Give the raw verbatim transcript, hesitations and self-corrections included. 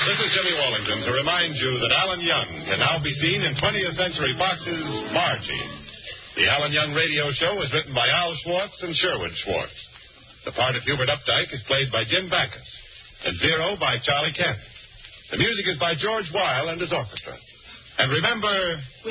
This is Jimmy Wallington to remind you that Alan Young can now be seen in twentieth Century Fox's Margie. The Alan Young radio show was written by Al Schwartz and Sherwood Schwartz. The part of Hubert Updike is played by Jim Backus, and Zero by Charlie Kent. The music is by George Weil and his orchestra. And remember...